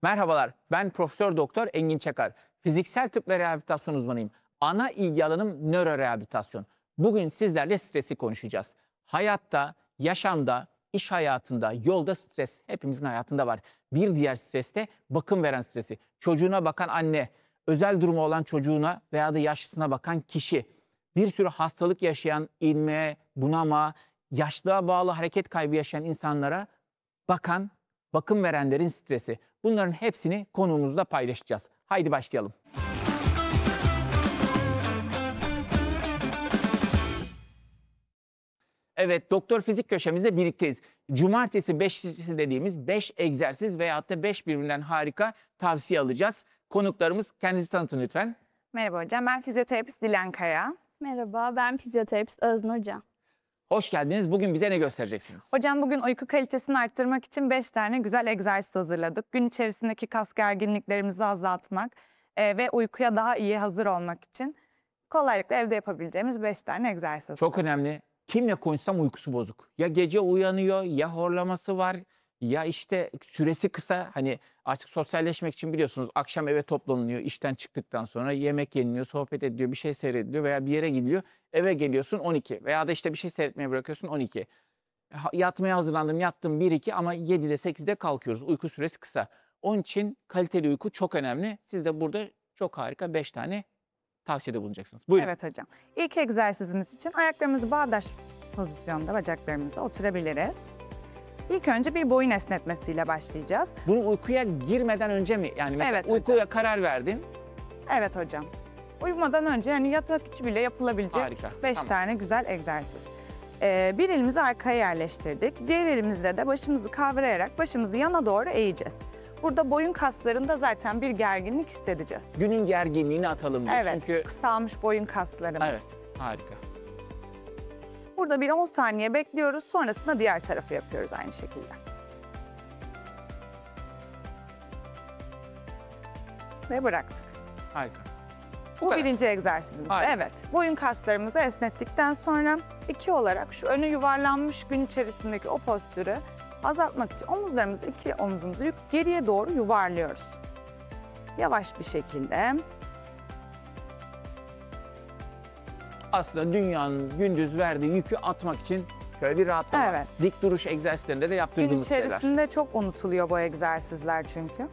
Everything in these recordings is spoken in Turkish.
Merhabalar, ben Profesör Doktor Engin Çakar. Fiziksel tıp ve rehabilitasyon uzmanıyım. Ana ilgi alanım nörorehabilitasyon. Bugün sizlerle stresi konuşacağız. Hayatta, yaşamda, iş hayatında, yolda stres hepimizin hayatında var. Bir diğer stres de bakım veren stresi. Çocuğuna bakan anne, özel durumu olan çocuğuna veya da yaşlısına bakan kişi, bir sürü hastalık yaşayan, inme, bunama, yaşlığa bağlı hareket kaybı yaşayan insanlara bakan, bakım verenlerin stresi. Bunların hepsini konuğumuzda paylaşacağız. Haydi başlayalım. Evet, Doktor Fizik köşemizde birlikteyiz. Cumartesi beşlisi dediğimiz 5 egzersiz veyahut da 5 birbirinden harika tavsiye alacağız. Konuklarımız kendinizi tanıtın lütfen. Merhaba hocam, ben fizyoterapist Dilan Kaya. Merhaba, ben fizyoterapist Öznur Can. Hoş geldiniz. Bugün bize ne göstereceksiniz? Hocam bugün uyku kalitesini arttırmak için 5 tane güzel egzersiz hazırladık. Gün içerisindeki kas gerginliklerimizi azaltmak ve uykuya daha iyi hazır olmak için kolaylıkla evde yapabileceğimiz 5 tane egzersiz. Çok önemli. Kimle konuşsam uykusu bozuk. Ya gece uyanıyor, ya horlaması var, ya işte süresi kısa. Hani artık sosyalleşmek için biliyorsunuz akşam eve toplanılıyor. İşten çıktıktan sonra yemek yeniliyor, sohbet ediliyor, bir şey seyrediliyor veya bir yere gidiyor. Eve geliyorsun 12 veya da işte bir şey seyretmeye bırakıyorsun 12. Yatmaya hazırlandım, yattım 1-2 ama 7'de 8'de kalkıyoruz. Uyku süresi kısa. Onun için kaliteli uyku çok önemli. Siz de burada çok harika 5 tane tavsiyede bulunacaksınız. Buyurun. Evet hocam. İlk egzersizimiz için ayaklarımızı bağdaş pozisyonda bacaklarımıza oturabiliriz. İlk önce bir boyun esnetmesiyle başlayacağız. Bunu uykuya girmeden önce mi? Yani mesela Evet uykuya karar verdin. Evet hocam. Uyumadan önce yani yatak içi bile yapılabilecek Harika. 5 Tamam. tane güzel egzersiz. Bir elimizi arkaya yerleştirdik. Diğer elimizle de başımızı kavrayarak başımızı yana doğru eğeceğiz. Burada boyun kaslarında zaten bir gerginlik hissedeceğiz. Günün gerginliğini atalım diye. Evet, Çünkü kısalmış boyun kaslarımız. evet, harika. Burada bir 10 saniye bekliyoruz. Sonrasında diğer tarafı yapıyoruz aynı şekilde. Ve bıraktık. Harika. Bu kadar. birinci egzersizimiz. Harika. Evet. Boyun kaslarımızı esnettikten sonra 2 olarak şu önü yuvarlanmış gün içerisindeki o postürü azaltmak için omuzlarımızı, 2 omuzumuzu geriye doğru yuvarlıyoruz. Yavaş bir şekilde. Aslında dünyanın gündüz verdiği yükü atmak için şöyle bir rahatlama. Evet. Dik duruş egzersizlerinde de Gün yaptırdığımız şeyler. içerisinde çok unutuluyor bu egzersizler çünkü.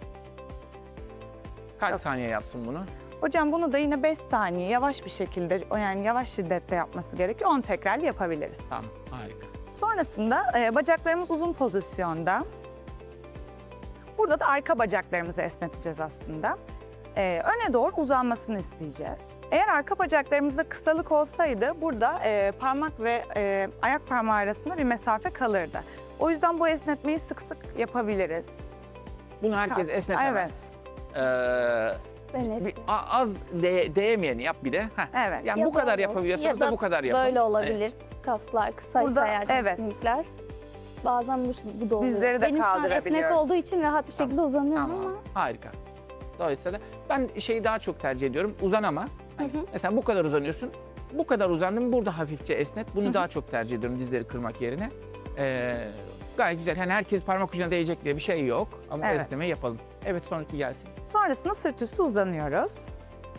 Kaç Çok- saniye yapsın bunu? Hocam bunu da yine 5 saniye yavaş bir şekilde, yani yavaş şiddette yapması gerekiyor. 10 tekrar yapabiliriz. Tamam, harika. Sonrasında bacaklarımız uzun pozisyonda. Burada da arka bacaklarımızı esneteceğiz aslında. Öne doğru uzanmasını isteyeceğiz. Eğer arka bacaklarımızda kısalık olsaydı burada parmak ve ayak parmağı arasında bir mesafe kalırdı. O yüzden bu esnetmeyi sık sık yapabiliriz. Bunu herkes Kas- esnetemez. Ben Az değmeyeni yap bir de. Heh. Evet. Yani Ya bu kadar böyle yapabiliyorsanız ya da bu kadar yapın. Böyle olabilir. Kaslar kısaysa Burada, eğer evet. kesinlikler. Bazen bu da oluyor. Dizleri de Benim şu an esnek kaldırabiliyoruz. olduğu için rahat bir şekilde uzanıyorum Tamam, ama harika. Dolayısıyla ben şeyi daha çok tercih ediyorum. Uzanama. Hani mesela bu kadar uzanıyorsun. Bu kadar uzandım. Burada hafifçe esnet. Bunu daha çok tercih ediyorum dizleri kırmak yerine. Gayet güzel. Hani herkes parmak ucuna değecek diye bir şey yok. Ama Evet. esneme yapalım. Evet, sonraki gelsin. Sonrasında sırt üstü uzanıyoruz.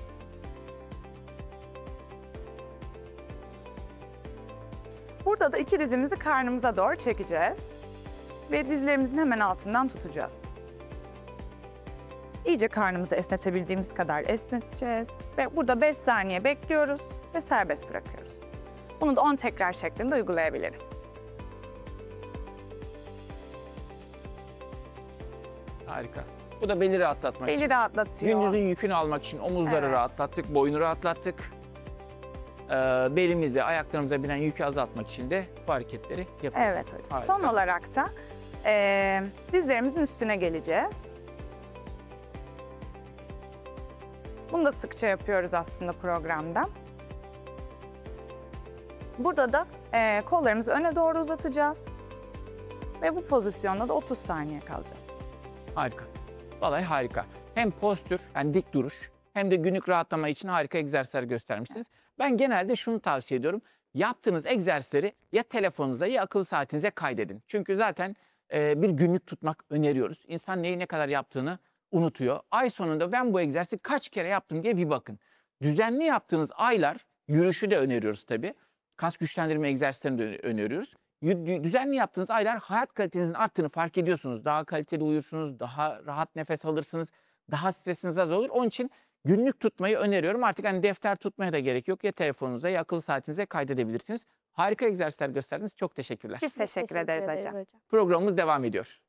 Burada da 2 dizimizi karnımıza doğru çekeceğiz. Ve dizlerimizin hemen altından tutacağız. İyice karnımızı esnetebildiğimiz kadar esneteceğiz. Ve burada 5 saniye bekliyoruz ve serbest bırakıyoruz. Bunu da 10 tekrar şeklinde uygulayabiliriz. Harika. Bu da beli rahatlatmak için. Beli rahatlatıyor. Gündüzün yükünü almak için omuzları Evet. rahatlattık, boynu rahatlattık. Belimize, ayaklarımıza binen yükü azaltmak için de bu hareketleri yapıyoruz. Evet hocam. Harika. Son olarak da dizlerimizin üstüne geleceğiz. Bunu da sıkça yapıyoruz aslında programda. Burada da kollarımızı öne doğru uzatacağız. Ve bu pozisyonda da 30 saniye kalacağız. Harika. Vallahi harika. Hem postür, yani dik duruş, hem de günlük rahatlama için harika egzersizler göstermişsiniz. Ben genelde şunu tavsiye ediyorum. Yaptığınız egzersizleri ya telefonunuza ya akıllı saatinize kaydedin. Çünkü zaten bir günlük tutmak öneriyoruz. İnsan neyi ne kadar yaptığını unutuyor. Ay sonunda ben bu egzersizi kaç kere yaptım diye bir bakın. Düzenli yaptığınız aylar, yürüyüşü de öneriyoruz tabii. Kas güçlendirme egzersizlerini de öneriyoruz. Düzenli yaptığınız aylar hayat kalitenizin arttığını fark ediyorsunuz. Daha kaliteli uyursunuz, daha rahat nefes alırsınız, daha stresiniz az olur. Onun için günlük tutmayı öneriyorum. Artık hani defter tutmaya da gerek yok. Ya telefonunuza ya akıllı saatinize kaydedebilirsiniz. Harika egzersizler gösterdiniz. Çok teşekkürler. Biz teşekkür ederiz hocam. Programımız devam ediyor.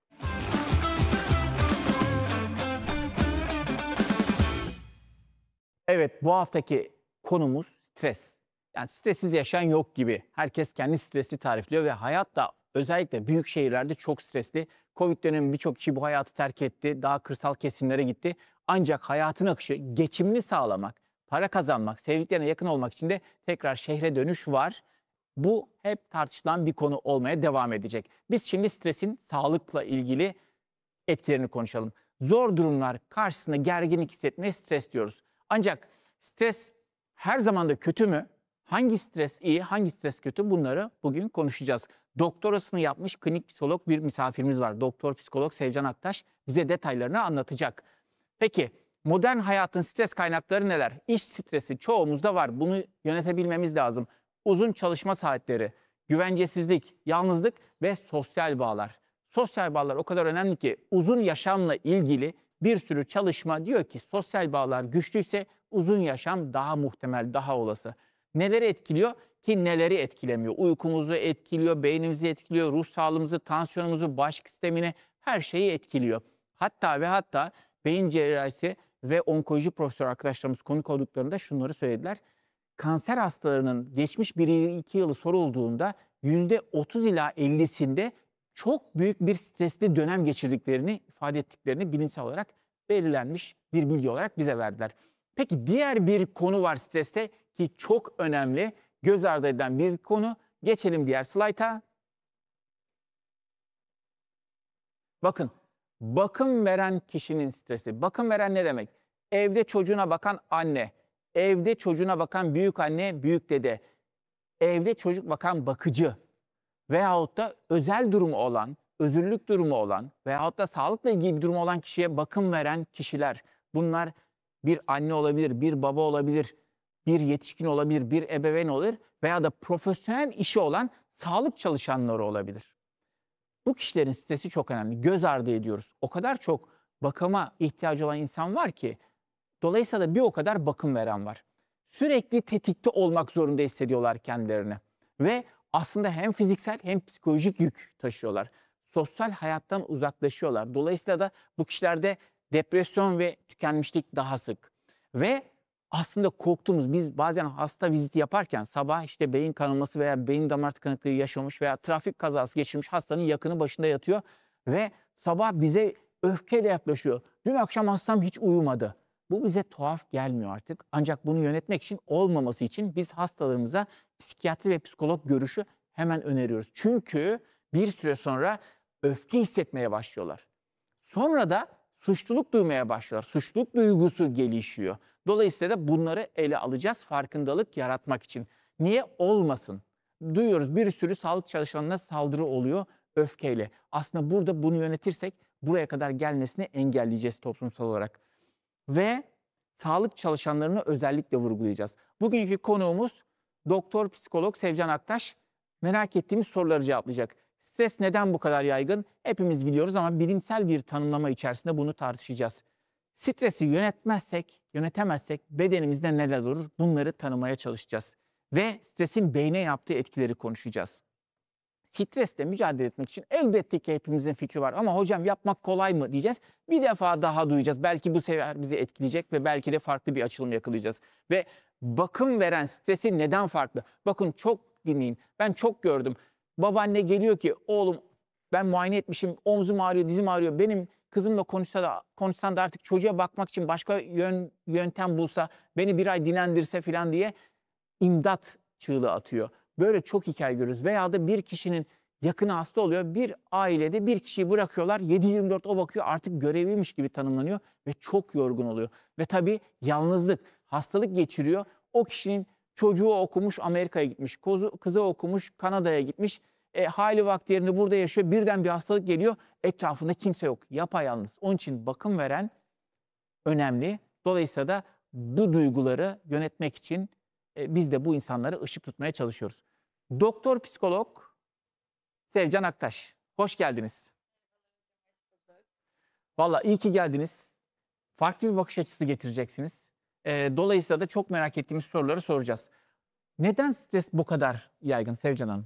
Evet, bu haftaki konumuz stres. Yani stressiz yaşayan yok gibi. Herkes kendi stresli tarifliyor ve hayat da özellikle büyük şehirlerde çok stresli. Covid dönemi birçok kişi bu hayatı terk etti. Daha kırsal kesimlere gitti. Ancak hayatın akışı geçimini sağlamak, para kazanmak, sevdiklerine yakın olmak için de tekrar şehre dönüş var. Bu hep tartışılan bir konu olmaya devam edecek. Biz şimdi stresin sağlıkla ilgili etkilerini konuşalım. Zor durumlar karşısında gerginlik hissetmeye stres diyoruz. Ancak stres her zaman da kötü mü? Hangi stres iyi, hangi stres kötü? Bunları bugün konuşacağız. Doktorasını yapmış klinik psikolog bir misafirimiz var. Doktor psikolog Sevcan Aktaş bize detaylarını anlatacak. Peki modern hayatın stres kaynakları neler? İş stresi çoğumuzda var. Bunu yönetebilmemiz lazım. Uzun çalışma saatleri, güvencesizlik, yalnızlık ve sosyal bağlar. Sosyal bağlar o kadar önemli ki uzun yaşamla ilgili bir sürü çalışma diyor ki sosyal bağlar güçlüyse uzun yaşam daha muhtemel, daha olası. Neleri etkiliyor ki neleri etkilemiyor? Uykumuzu etkiliyor, beynimizi etkiliyor, ruh sağlığımızı, tansiyonumuzu, bağışıklık sistemini, her şeyi etkiliyor. Hatta ve hatta beyin cerrahisi ve onkoloji profesör arkadaşlarımız konuk olduklarında şunları söylediler. Kanser hastalarının geçmiş 1-2 yılı sorulduğunda %30 ila 50'sinde çok büyük bir stresli dönem geçirdiklerini ifade ettiklerini bilimsel olarak belirlenmiş bir bilgi olarak bize verdiler. Peki diğer bir konu var streste ki çok önemli, göz ardı edilen bir konu. Geçelim diğer slayta. Bakın, bakım veren kişinin stresi. Bakım veren ne demek? Evde çocuğuna bakan anne, evde çocuğuna bakan büyük anne, büyük dede, evde çocuk bakan bakıcı veyahut da özel durumu olan, özürlük durumu olan veyahut da sağlıkla ilgili bir durumu olan kişiye bakım veren kişiler. Bunlar bir anne olabilir, bir baba olabilir, bir yetişkin olabilir, bir ebeveyn olabilir veya da profesyonel işi olan sağlık çalışanları olabilir. Bu kişilerin stresi çok önemli. Göz ardı ediyoruz. O kadar çok bakıma ihtiyacı olan insan var ki dolayısıyla da bir o kadar bakım veren var. Sürekli tetikte olmak zorunda hissediyorlar kendilerini. Ve aslında hem fiziksel hem psikolojik yük taşıyorlar. Sosyal hayattan uzaklaşıyorlar. Dolayısıyla da bu kişilerde depresyon ve tükenmişlik daha sık. Ve aslında korktuğumuz, biz bazen hasta viziti yaparken sabah işte beyin kanaması veya beyin damar tıkanıklığı yaşamış veya trafik kazası geçirmiş hastanın yakını başında yatıyor ve sabah bize öfkeyle yaklaşıyor. Dün akşam hastam hiç uyumadı. Bu bize tuhaf gelmiyor artık. Ancak bunu yönetmek için, olmaması için biz hastalarımıza psikiyatri ve psikolog görüşü hemen öneriyoruz. Çünkü bir süre sonra öfke hissetmeye başlıyorlar. Sonra da suçluluk duymaya başlıyorlar. Suçluluk duygusu gelişiyor. Dolayısıyla da bunları ele alacağız farkındalık yaratmak için. Niye olmasın? Duyuyoruz bir sürü sağlık çalışanlarına saldırı oluyor öfkeyle. Aslında burada bunu yönetirsek buraya kadar gelmesini engelleyeceğiz toplumsal olarak. Ve sağlık çalışanlarını özellikle vurgulayacağız. Bugünkü konuğumuz doktor psikolog Sevcan Aktaş. Merak ettiğimiz soruları cevaplayacak. Stres neden bu kadar yaygın? Hepimiz biliyoruz ama bilimsel bir tanımlama içerisinde bunu tartışacağız. Stresi yönetemezsek bedenimizde neler olur? Bunları tanımaya çalışacağız. Ve stresin beyne yaptığı etkileri konuşacağız. Stresle mücadele etmek için elbette ki hepimizin fikri var. Ama hocam yapmak kolay mı diyeceğiz. Bir defa daha duyacağız. Belki bu sefer bizi etkileyecek ve belki de farklı bir açılım yakalayacağız. Ve bakım veren stresi neden farklı? Bakın çok dinleyin. Ben çok gördüm. Babaanne geliyor ki oğlum ben muayene etmişim, omzum ağrıyor, dizim ağrıyor. Benim kızımla konuşsan da artık çocuğa bakmak için başka yöntem bulsa, beni bir ay dinlendirse falan diye imdat çığlığı atıyor. Böyle çok hikaye görürüz. Veya da bir kişinin yakını hasta oluyor. Bir ailede bir kişiyi bırakıyorlar. 7/24 o bakıyor, artık görevliymiş gibi tanımlanıyor ve çok yorgun oluyor. Ve tabii yalnızlık, hastalık geçiriyor. O kişinin çocuğu okumuş Amerika'ya gitmiş, kızı okumuş Kanada'ya gitmiş Hali vakti yerinde burada yaşıyor. Birden bir hastalık geliyor. Etrafında kimse yok. Yapayalnız. Onun için bakım veren önemli. Dolayısıyla da bu duyguları yönetmek için biz de bu insanlara ışık tutmaya çalışıyoruz. Doktor psikolog Sevcan Aktaş. Hoş geldiniz. Vallahi iyi ki geldiniz. Farklı bir bakış açısı getireceksiniz. Dolayısıyla da çok merak ettiğimiz soruları soracağız. Neden stres bu kadar yaygın Sevcan Hanım?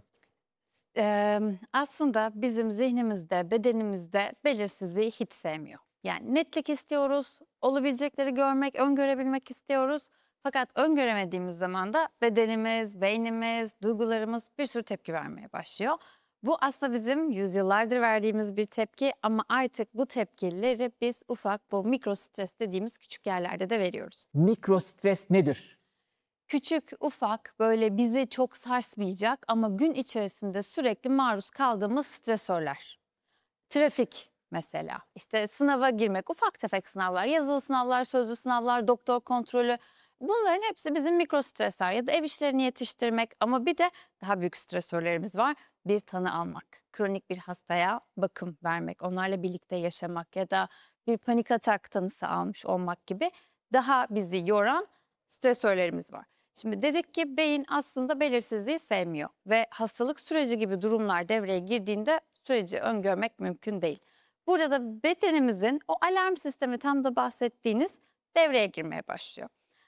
Aslında bizim zihnimizde, bedenimizde belirsizliği hiç sevmiyor. Yani netlik istiyoruz, olabilecekleri görmek, öngörebilmek istiyoruz. Fakat öngöremediğimiz zaman da bedenimiz, beynimiz, duygularımız bir sürü tepki vermeye başlıyor. Bu aslında bizim yüzyıllardır verdiğimiz bir tepki ama artık bu tepkileri biz ufak, bu mikro stres dediğimiz küçük yerlerde de veriyoruz. Mikro stres nedir? Küçük, ufak, böyle bizi çok sarsmayacak ama gün içerisinde sürekli maruz kaldığımız stresörler. Trafik mesela, işte sınava girmek, ufak tefek sınavlar, yazılı sınavlar, sözlü sınavlar, doktor kontrolü. Bunların hepsi bizim mikro stresler ya da ev işlerini yetiştirmek ama bir de daha büyük stresörlerimiz var. Bir tanı almak, kronik bir hastaya bakım vermek, onlarla birlikte yaşamak ya da bir panik atak tanısı almış olmak gibi daha bizi yoran stresörlerimiz var. Şimdi dedik ki beyin aslında belirsizliği sevmiyor ve hastalık süreci gibi durumlar devreye girdiğinde süreci öngörmek mümkün değil. Burada da bedenimizin o alarm sistemi tam da bahsettiğiniz devreye girmeye başlıyor.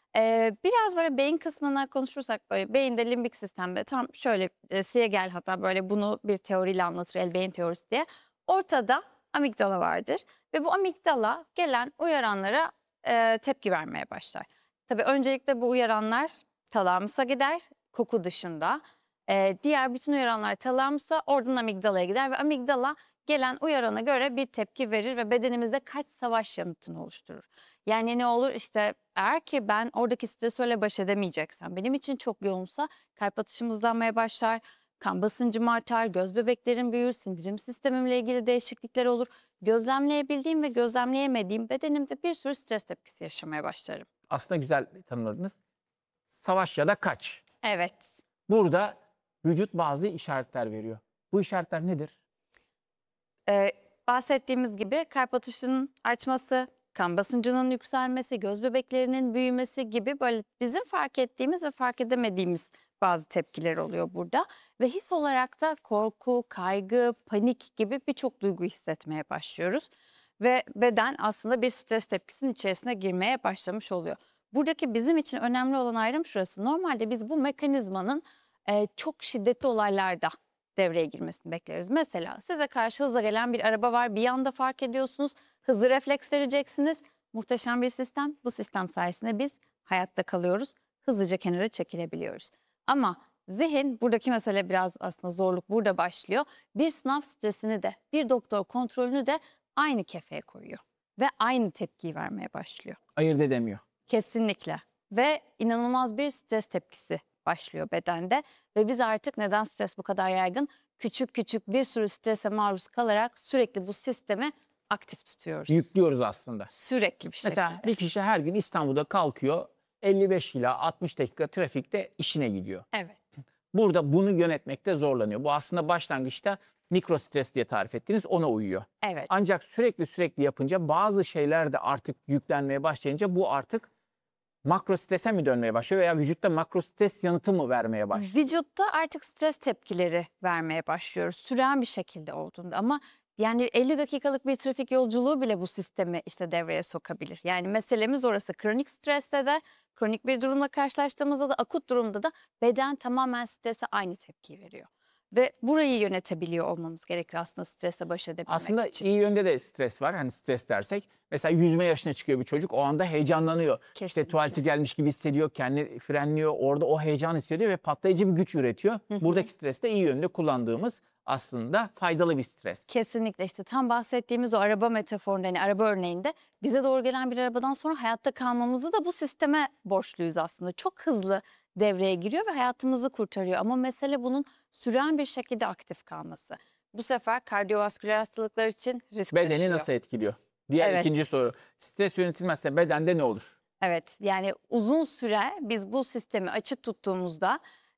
Biraz böyle beyin kısmından konuşursak böyle beyinde limbik sistemde tam şöyle Siegel hatta böyle bunu bir teoriyle anlatır, el beyin teorisi diye. Ortada amigdala vardır ve bu amigdala gelen uyaranlara tepki vermeye başlar. Tabii öncelikle bu uyaranlar talamusa gider, koku dışında. Diğer bütün uyaranlar talamusa, oradan amigdalaya gider ve amigdala gelen uyarana göre bir tepki verir ve bedenimizde kaç savaş yanıtını oluşturur. Yani ne olur işte eğer ki ben oradaki stresörle baş edemeyeceksem, benim için çok yoğunsa kalp atışım hızlanmaya başlar, kan basıncım artar, göz bebeklerim büyür, sindirim sistemimle ilgili değişiklikler olur. Gözlemleyebildiğim ve gözlemleyemediğim bedenimde bir sürü stres tepkisi yaşamaya başlarım. Aslında güzel tanımladınız. Savaş ya da kaç. Evet. Burada vücut bazı işaretler veriyor. Bu işaretler nedir? Bahsettiğimiz gibi kalp atışının artması, kan basıncının yükselmesi, göz bebeklerinin büyümesi gibi böyle bizim fark ettiğimiz ve fark edemediğimiz bazı tepkiler oluyor burada. Ve his olarak da korku, kaygı, panik gibi birçok duygu hissetmeye başlıyoruz. Ve beden aslında bir stres tepkisinin içerisine girmeye başlamış oluyor. Buradaki bizim için önemli olan ayrım şurası. Normalde biz bu mekanizmanın çok şiddetli olaylarda devreye girmesini bekleriz. Mesela size karşı hızla gelen bir araba var. Bir anda fark ediyorsunuz. Hızlı refleks vereceksiniz. Muhteşem bir sistem. Bu sistem sayesinde biz hayatta kalıyoruz. Hızlıca kenara çekilebiliyoruz. Ama zihin, buradaki mesele biraz aslında zorluk burada başlıyor. Bir sınav stresini de, bir doktor kontrolünü de aynı kefeye koyuyor. Ve aynı tepkiyi vermeye başlıyor. Ayırt edemiyor. Kesinlikle. Ve inanılmaz bir stres tepkisi başlıyor bedende. Ve biz artık neden stres bu kadar yaygın? Küçük küçük bir sürü strese maruz kalarak sürekli bu sistemi aktif tutuyoruz. Yüklüyoruz aslında. Sürekli bir şekilde. Mesela bir kişi her gün İstanbul'da kalkıyor. 55 ila 60 dakika trafikte işine gidiyor. Evet. Burada bunu yönetmekte zorlanıyor. Bu aslında başlangıçta mikro stres diye tarif ettiğiniz ona uyuyor. Evet. Ancak sürekli yapınca bazı şeyler de artık yüklenmeye başlayınca bu artık makro strese mi dönmeye başlıyor veya vücutta makro stres yanıtı mı vermeye başlıyor? Vücutta artık stres tepkileri vermeye başlıyoruz. Süren bir şekilde olduğunda ama yani 50 dakikalık bir trafik yolculuğu bile bu sistemi işte devreye sokabilir. Yani meselemiz orası. Kronik streste de, kronik bir durumla karşılaştığımızda da, akut durumda da beden tamamen strese aynı tepkiyi veriyor. Ve burayı yönetebiliyor olmamız gerekiyor aslında stresle baş edebilmek Aslında için. iyi yönde de stres var. Hani stres dersek. Mesela yüzme yarışına çıkıyor bir çocuk. O anda heyecanlanıyor. İşte Kesinlikle. tuvalete gelmiş gibi hissediyor. Kendini frenliyor. Orada o heyecan hissediyor ve patlayıcı bir güç üretiyor. Buradaki stres de iyi yönde kullandığımız aslında faydalı bir stres. Kesinlikle işte tam bahsettiğimiz o araba metaforunda, hani araba örneğinde bize doğru gelen bir arabadan sonra hayatta kalmamızı da bu sisteme borçluyuz aslında. Çok hızlı devreye giriyor ve hayatımızı kurtarıyor ama mesele bunun süren bir şekilde aktif kalması. Bu sefer kardiyovasküler hastalıklar için risk Bedeni taşıyor. nasıl etkiliyor? Diğer Evet. ikinci soru. Stres yönetilmezse bedende ne olur? Evet, yani uzun süre biz bu sistemi açık tuttuğumuzda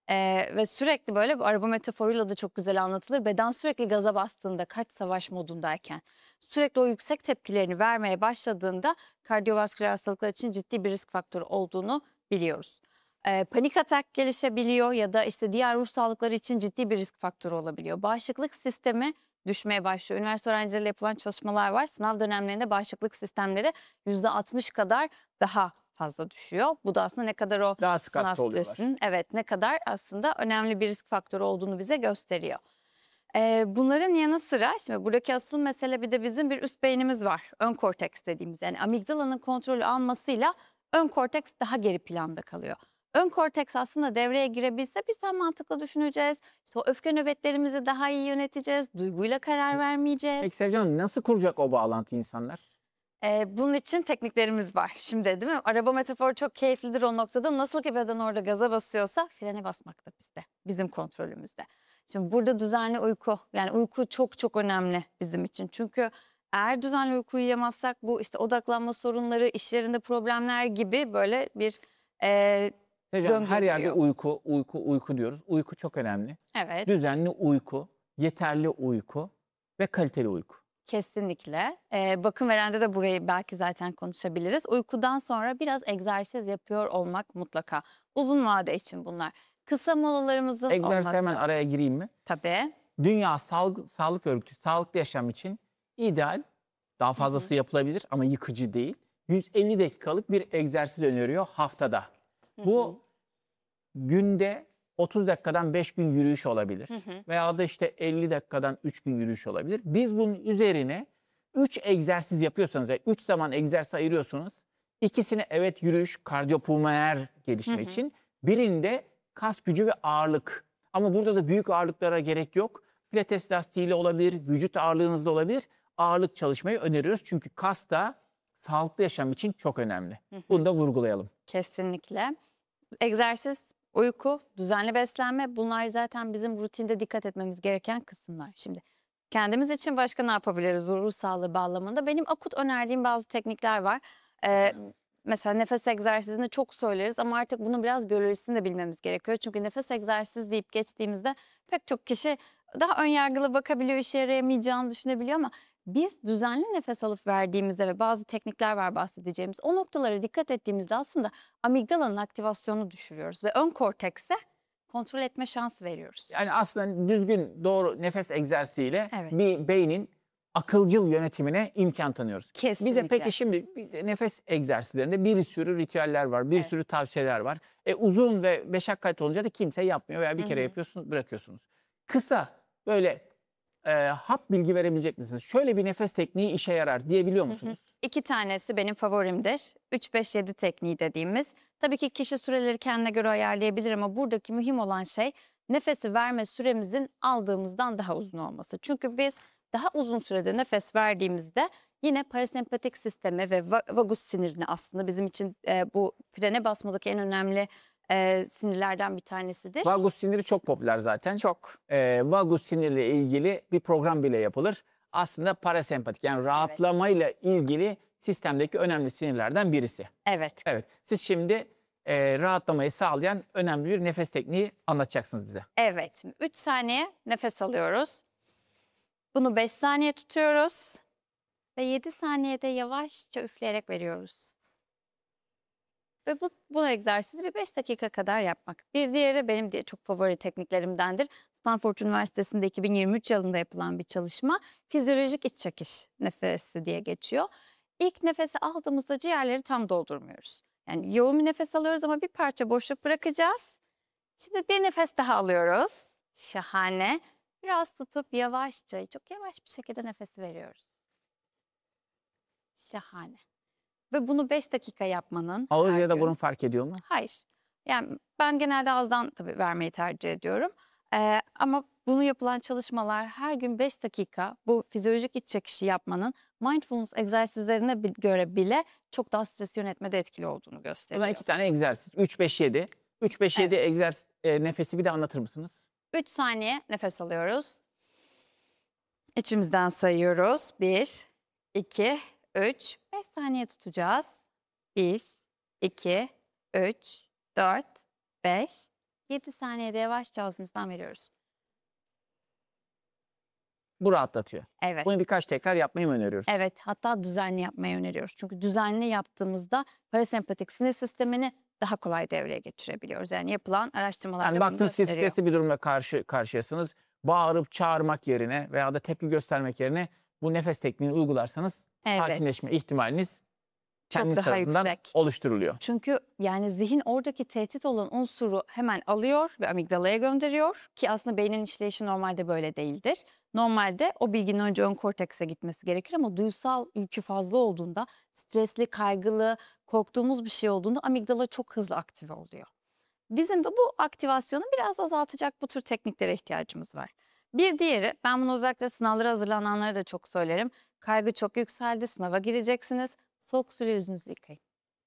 Ve sürekli böyle bu araba metaforuyla da çok güzel anlatılır. Beden sürekli gaza bastığında, kaç savaş modundayken, sürekli o yüksek tepkilerini vermeye başladığında kardiyovasküler hastalıklar için ciddi bir risk faktörü olduğunu biliyoruz. Panik atak gelişebiliyor ya da işte diğer ruh sağlıkları için ciddi bir risk faktörü olabiliyor. Bağışıklık sistemi düşmeye başlıyor. Üniversite öğrencileriyle yapılan çalışmalar var. Sınav dönemlerinde bağışıklık sistemleri %60 kadar daha fazla düşüyor. Bu da aslında ne kadar o Daha sık sınav hasta oluyorlar. stresinin ne kadar aslında önemli bir risk faktörü olduğunu bize gösteriyor. Bunların yanı sıra şimdi buradaki asıl mesele bir de bizim bir üst beynimiz var. Ön korteks dediğimiz, yani amigdalanın kontrolü almasıyla ön korteks daha geri planda kalıyor. Ön korteks aslında devreye girebilse biz daha mantıklı düşüneceğiz. İşte o öfke nöbetlerimizi daha iyi yöneteceğiz. Duyguyla karar vermeyeceğiz. Peki Sevcan Hanım, nasıl kuracak o bağlantı insanlar? Bunun için tekniklerimiz var. Şimdi değil mi? Araba metaforu çok keyiflidir o noktada. Nasıl ki beden orada gaza basıyorsa frene basmak da bizde. Bizim kontrolümüzde. Şimdi burada düzenli uyku. Yani uyku çok çok önemli bizim için. Çünkü eğer düzenli uyku uyuyamazsak bu işte odaklanma sorunları, iş yerinde problemler gibi böyle bir Sevcan Hanım, döngü her yerde giriyor. uyku diyoruz. Uyku çok önemli. Evet. Düzenli uyku, yeterli uyku ve kaliteli uyku. Kesinlikle. Bakım verende de burayı belki zaten konuşabiliriz. Uykudan sonra biraz egzersiz yapıyor olmak mutlaka. Uzun vade için bunlar. Kısa molalarımızın Egzersiz olması. hemen araya gireyim mi? Tabii. Dünya Sağlık Örgütü sağlıklı yaşam için ideal, daha fazlası yapılabilir ama yıkıcı değil. 150 dakikalık bir egzersiz öneriyor haftada. Bu günde 30 dakikadan 5 gün yürüyüş olabilir. Veya da işte 50 dakikadan 3 gün yürüyüş olabilir. Biz bunun üzerine 3 egzersiz yapıyorsanız ve 3 zaman egzersiz ayırıyorsunuz. İkisini evet yürüyüş, kardiyopulmoner gelişme için. Birinde kas gücü ve ağırlık. Ama burada da büyük ağırlıklara gerek yok. Pilates lastiğiyle olabilir, vücut ağırlığınızda olabilir. Ağırlık çalışmayı öneriyoruz. Çünkü kas da sağlıklı yaşam için çok önemli. Bunu da vurgulayalım. Kesinlikle. Egzersiz, uyku, düzenli beslenme, bunlar zaten bizim rutinde dikkat etmemiz gereken kısımlar. Şimdi kendimiz için başka ne yapabiliriz ruh sağlığı bağlamında? Benim akut önerdiğim bazı teknikler var. Mesela nefes egzersizini çok söyleriz ama artık bunun biraz biyolojisini de bilmemiz gerekiyor. Çünkü nefes egzersizi deyip geçtiğimizde pek çok kişi daha önyargılı bakabiliyor, işe yarayamayacağını düşünebiliyor ama biz düzenli nefes alıp verdiğimizde ve bazı teknikler var bahsedeceğimiz, o noktalara dikkat ettiğimizde aslında amigdalanın aktivasyonunu düşürüyoruz ve ön kortekse kontrol etme şansı veriyoruz. Yani aslında düzgün doğru nefes egzersiziyle Evet. bir beynin akılcıl yönetimine imkan tanıyoruz. Kesinlikle. Bize peki şimdi nefes egzersizlerinde bir sürü ritüeller var, bir Evet. sürü tavsiyeler var. Uzun ve meşakkatli olunca da kimse yapmıyor veya bir kere yapıyorsun, bırakıyorsunuz. Kısa böyle hap bilgi verebilecek misiniz? Şöyle bir nefes tekniği işe yarar diyebiliyor musunuz? 2 tanesi benim favorimdir. 3-5-7 tekniği dediğimiz. Tabii ki kişi süreleri kendine göre ayarlayabilir ama buradaki mühim olan şey nefesi verme süremizin aldığımızdan daha uzun olması. Çünkü biz daha uzun sürede nefes verdiğimizde yine parasempatik sisteme ve vagus sinirini aslında bizim için bu frene basmadaki en önemli sinirlerden bir tanesidir. Vagus siniri çok popüler zaten. Çok. Vagus siniriyle ilgili bir program bile yapılır. Aslında parasempatik yani rahatlamayla ilgili sistemdeki önemli sinirlerden birisi. Evet. Evet. Siz şimdi rahatlamayı sağlayan önemli bir nefes tekniği anlatacaksınız bize. Evet. 3 saniye nefes alıyoruz. Bunu 5 saniye tutuyoruz. Ve 7 saniyede yavaşça üfleyerek veriyoruz. Ve bu egzersizi bir 5 dakika kadar yapmak. Bir diğeri benim çok favori tekniklerimdendir. Stanford Üniversitesi'nde 2023 yılında yapılan bir çalışma. Fizyolojik iç çekiş nefesi diye geçiyor. İlk nefesi aldığımızda ciğerleri tam doldurmuyoruz. Yani yoğun bir nefes alıyoruz ama bir parça boşluk bırakacağız. Şimdi bir nefes daha alıyoruz. Şahane. Biraz tutup yavaşça, çok yavaş bir şekilde nefesi veriyoruz. Şahane. Ve bunu 5 dakika yapmanın Ağız her ya da gün- burun fark ediyor mu? Hayır. Yani ben genelde ağızdan tabii vermeyi tercih ediyorum. Ama bunu yapılan çalışmalar her gün 5 dakika bu fizyolojik iç çekişi yapmanın mindfulness egzersizlerine göre bile çok daha stres yönetmede etkili olduğunu O gösteriyor. zaman 2 tane egzersiz. 3-5-7. 3-5-7 egzersiz nefesi bir de anlatır mısınız? 3 saniye nefes alıyoruz. İçimizden sayıyoruz. 1, 2, 3. 5 saniye tutacağız. 1, 2, 3, 4, 5, 7 saniyede yavaşça ağzımızdan veriyoruz. Bu rahatlatıyor. Evet. Bunu birkaç tekrar yapmayı mı öneriyoruz? Evet, hatta düzenli yapmayı öneriyoruz. Çünkü düzenli yaptığımızda parasempatik sinir sistemini daha kolay devreye geçirebiliyoruz. Yani yapılan araştırmalar Yani da bunu baktınız siz gösteriyor. stresli bir durumla karşıyasınız. Bağırıp çağırmak yerine veya da tepki göstermek yerine bu nefes tekniğini uygularsanız Evet. sakinleşme ihtimaliniz Çok kendiniz daha tarafından yüksek. oluşturuluyor. Çünkü yani zihin oradaki tehdit olan unsuru hemen alıyor ve amigdalaya gönderiyor ki aslında beynin işleyişi normalde böyle değildir. Normalde o bilginin önce ön kortekse gitmesi gerekir ama duysal yükü fazla olduğunda, stresli, kaygılı, korktuğumuz bir şey olduğunda amigdala çok hızlı aktive oluyor. Bizim de bu aktivasyonu biraz azaltacak bu tür tekniklere ihtiyacımız var. Bir diğeri, ben bunu özellikle sınavlara hazırlananlara da çok söylerim. Kaygı çok yükseldi, sınava gireceksiniz. Soğuk suyla yüzünüzü yıkayın.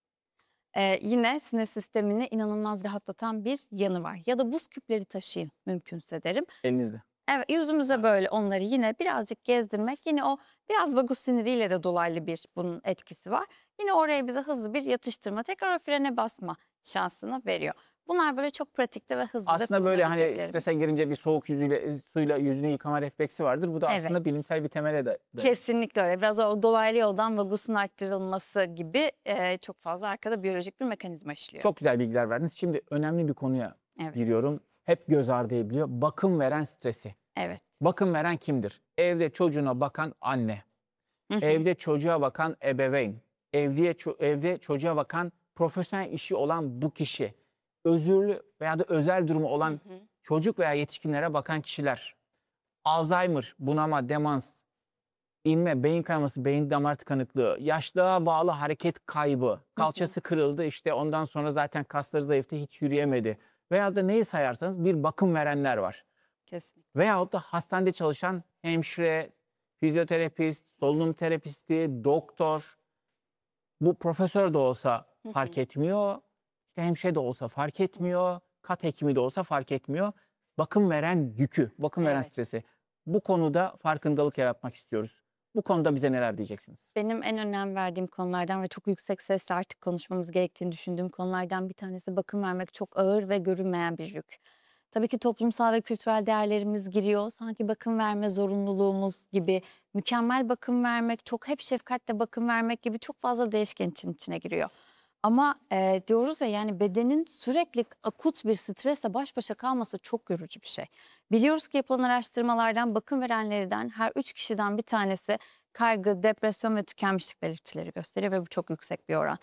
Yine sinir sistemini inanılmaz rahatlatan bir yanı var. Ya da buz küpleri taşıyın mümkünse derim. Elinizde. Evet, yüzümüze böyle onları yine birazcık gezdirmek. Yine o biraz vagus siniriyle de dolaylı bir bunun etkisi var. Yine oraya bize hızlı bir yatıştırma, tekrar o frene basma şansını veriyor. Bunlar böyle çok pratikte ve hızlı da Aslında böyle hani kullanabileceklerimiz. strese girince bir soğuk suyla yüzünü yıkama refleksi vardır. Bu da Evet. aslında bilimsel bir temele de. Kesinlikle öyle. Biraz o dolaylı yoldan vagusun arttırılması gibi çok fazla arkada biyolojik bir mekanizma işliyor. Çok güzel bilgiler verdiniz. Şimdi önemli bir konuya Evet. giriyorum. Hep göz ardı ediliyor. Bakım veren stresi. Evet. Bakım veren kimdir? Evde çocuğuna bakan anne. Hı hı. Evde çocuğa bakan ebeveyn. Evde çocuğa bakan profesyonel işi olan bu kişi. Özürlü veya da özel durumu olan Hı hı. çocuk veya yetişkinlere bakan kişiler. Alzheimer, bunama, demans, inme, beyin kanaması, beyin damar tıkanıklığı, yaşlığa bağlı hareket kaybı, kalçası kırıldı, işte ondan sonra zaten kasları zayıftı, hiç yürüyemedi. Veya da neyi sayarsanız bir bakım verenler var. Kesinlikle. Veyahut da hastanede çalışan hemşire, fizyoterapist, solunum terapisti, doktor. Bu profesör de olsa fark etmiyor. İşte hemşire de olsa fark etmiyor. Kat hekimi de olsa fark etmiyor. Bakım veren yükü, bakım veren Evet. stresi. Bu konuda farkındalık yaratmak istiyoruz. Bu konuda bize neler diyeceksiniz? Benim en önem verdiğim konulardan ve çok yüksek sesle artık konuşmamız gerektiğini düşündüğüm konulardan bir tanesi bakım vermek çok ağır ve görünmeyen bir yük. Tabii ki toplumsal ve kültürel değerlerimiz giriyor. Sanki bakım verme zorunluluğumuz gibi, mükemmel bakım vermek, çok hep şefkatle bakım vermek gibi çok fazla değişken içine giriyor. Ama diyoruz ya yani bedenin sürekli akut bir stresle baş başa kalması çok yorucu bir şey. Biliyoruz ki yapılan araştırmalardan bakım verenlerden her 3 kişiden bir tanesi kaygı, depresyon ve tükenmişlik belirtileri gösteriyor ve bu çok yüksek bir oran.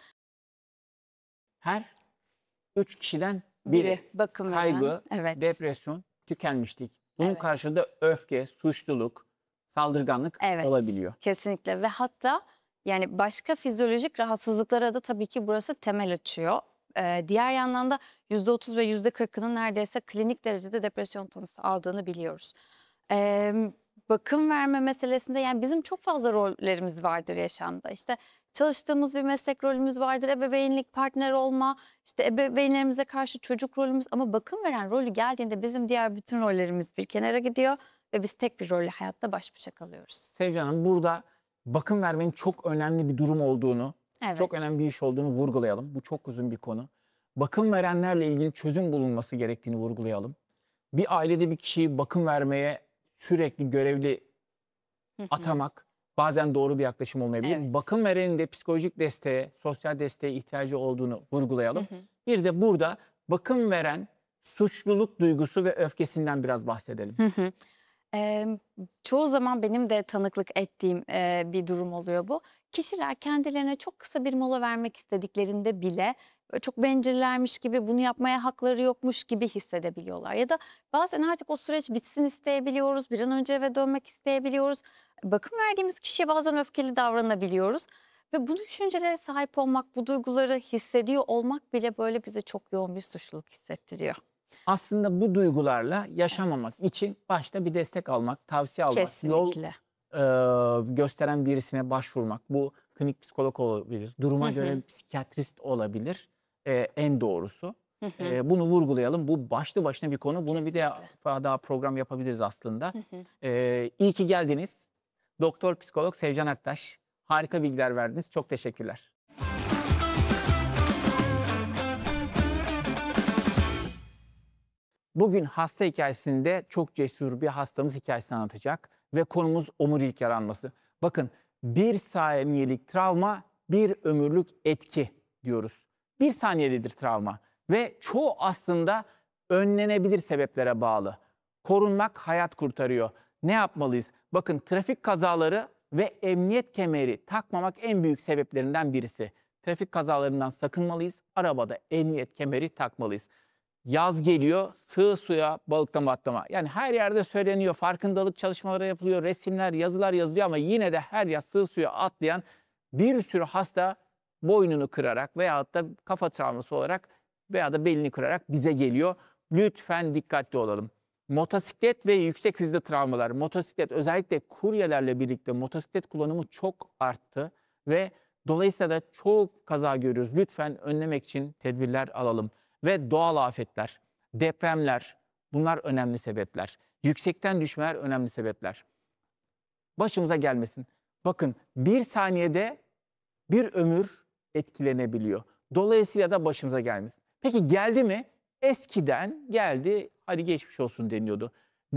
Her 3 kişiden biri bakım veren. kaygı, Evet. depresyon, tükenmişlik. Bunun Evet. karşılığında öfke, suçluluk, saldırganlık Evet. olabiliyor. Kesinlikle ve hatta yani başka fizyolojik rahatsızlıklara da tabii ki burası temel açıyor. Diğer yandan da %30 ve %40'ının neredeyse klinik derecede depresyon tanısı aldığını biliyoruz. Bakım verme meselesinde yani bizim çok fazla rollerimiz vardır yaşamda. İşte çalıştığımız bir meslek rolümüz vardır, ebeveynlik, partner olma, işte ebeveynlerimize karşı çocuk rolümüz ama bakım veren rolü geldiğinde bizim diğer bütün rollerimiz bir kenara gidiyor ve biz tek bir rolle hayatta baş başa kalıyoruz. Sevcan Hanım, burada bakım vermenin çok önemli bir durum olduğunu, Evet. çok önemli bir iş olduğunu vurgulayalım. Bu çok uzun bir konu. Bakım verenlerle ilgili çözüm bulunması gerektiğini vurgulayalım. Bir ailede bir kişiyi bakım vermeye sürekli görevli Hı hı. atamak bazen doğru bir yaklaşım olmayabilir. Evet. Bakım verenin de psikolojik desteğe, sosyal desteğe ihtiyacı olduğunu vurgulayalım. Hı hı. Bir de burada bakım veren suçluluk duygusu ve öfkesinden biraz bahsedelim. Hı hı. Çoğu zaman benim de tanıklık ettiğim bir durum oluyor bu. Kişiler kendilerine çok kısa bir mola vermek istediklerinde bile böyle çok bencillermiş gibi, bunu yapmaya hakları yokmuş gibi hissedebiliyorlar. Ya da bazen artık o süreç bitsin isteyebiliyoruz, bir an önce eve dönmek isteyebiliyoruz. Bakım verdiğimiz kişiye bazen öfkeli davranabiliyoruz. Ve bu düşüncelere sahip olmak, bu duyguları hissediyor olmak bile böyle bize çok yoğun bir suçluluk hissettiriyor. Aslında bu duygularla yaşamamak için başta bir destek almak, tavsiye almak, yol Kesinlikle. gösteren birisine başvurmak. Bu klinik psikolog olabilir, duruma Hı hı. göre psikiyatrist olabilir, en doğrusu. Hı hı. Bunu vurgulayalım. Bu başlı başına bir konu. Bunu bir de Kesinlikle. daha program yapabiliriz aslında. Hı hı. İyi ki geldiniz. Doktor psikolog Sevcan Aktaş. Harika bilgiler verdiniz. Çok teşekkürler. Bugün hasta hikayesinde çok cesur bir hastamız hikayesini anlatacak ve konumuz omurilik yaranması. Bakın, bir saniyelik travma bir ömürlük etki diyoruz. Bir saniyelidir travma ve çoğu aslında önlenebilir sebeplere bağlı. Korunmak hayat kurtarıyor. Ne yapmalıyız? Bakın, trafik kazaları ve emniyet kemeri takmamak en büyük sebeplerinden birisi. Trafik kazalarından sakınmalıyız. Arabada emniyet kemeri takmalıyız. Yaz geliyor, sığ suya balıklama atlama. Yani her yerde söyleniyor, farkındalık çalışmaları yapılıyor, resimler, yazılar yazılıyor ama yine de her yaz sığ suya atlayan bir sürü hasta boynunu kırarak veyahut da kafa travması olarak veya da belini kırarak bize geliyor. Lütfen dikkatli olalım. Motosiklet ve yüksek hızlı travmalar, motosiklet özellikle kuryelerle birlikte motosiklet kullanımı çok arttı ve dolayısıyla da çok kaza görüyoruz. Lütfen önlemek için tedbirler alalım. Ve doğal afetler, depremler, bunlar önemli sebepler. Yüksekten düşmeler önemli sebepler. Başımıza gelmesin. Bakın, bir saniyede bir ömür etkilenebiliyor. Dolayısıyla da başımıza gelmesin. Peki geldi mi? Eskiden geldi, hadi geçmiş olsun deniyordu.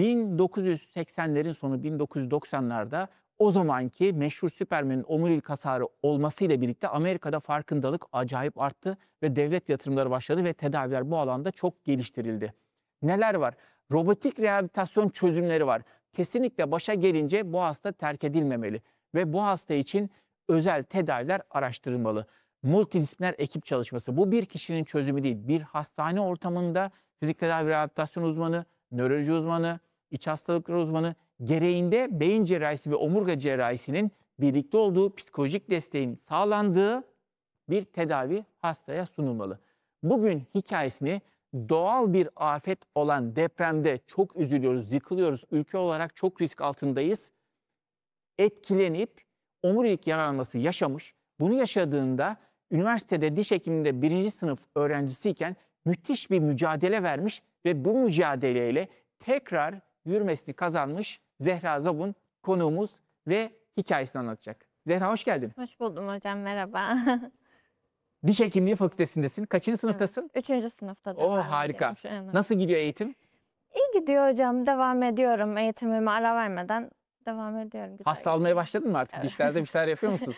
1980'lerin sonu, 1990'larda o zamanki meşhur Süpermen'in omurilik hasarı olmasıyla birlikte Amerika'da farkındalık acayip arttı ve devlet yatırımları başladı ve tedaviler bu alanda çok geliştirildi. Neler var? Robotik rehabilitasyon çözümleri var. Kesinlikle başa gelince bu hasta terk edilmemeli ve bu hasta için özel tedaviler araştırılmalı. Multidisipliner ekip çalışması. Bu bir kişinin çözümü değil. Bir hastane ortamında fizik tedavi rehabilitasyon uzmanı, nöroloji uzmanı, iç hastalıklar uzmanı, gereğinde beyin cerrahisi ve omurga cerrahisinin birlikte olduğu psikolojik desteğin sağlandığı bir tedavi hastaya sunulmalı. Bugün hikayesini doğal bir afet olan depremde çok üzülüyoruz, yıkılıyoruz, ülke olarak çok risk altındayız. Etkilenip omurilik yaralanması yaşamış. Bunu yaşadığında üniversitede diş hekimliğinde 1. sınıf öğrencisiyken müthiş bir mücadele vermiş ve bu mücadeleyle tekrar yürümesini kazanmış Zehra Zabun konuğumuz ve hikayesini anlatacak. Zehra, hoş geldin. Hoş buldum hocam, merhaba. Diş hekimliği fakültesindesin. Kaçıncı sınıftasın? 3. sınıfta Oo, devam harika. ediyorum şu an. Nasıl gidiyor eğitim? İyi gidiyor hocam, devam ediyorum. Eğitimime ara vermeden devam ediyorum. Güzel Hasta gidiyor. almaya başladın mı artık? Evet. Dişlerde bir şeyler yapıyor musunuz?